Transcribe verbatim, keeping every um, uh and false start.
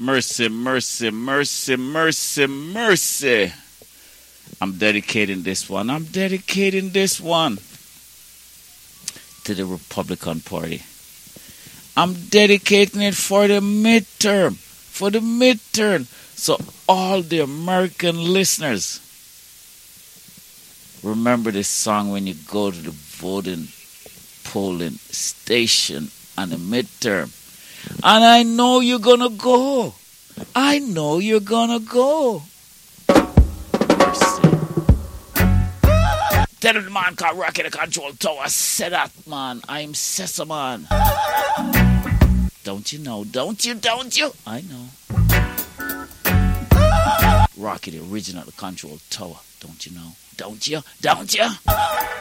Mercy, mercy, mercy, mercy, mercy. I'm dedicating this one. I'm dedicating this one to the Republican Party. I'm dedicating it for the midterm. For the midterm. So all the American listeners, remember this song when you go to the voting polling station on the midterm. And I know you're gonna go. I know you're gonna go. Mercy. Tell the man called Rocky the Control Tower. Say that, man. I'm Sesaman. Don't you know? Don't you? Don't you? I know. Rocky the original the Control Tower. Don't you know? Don't you? Don't you?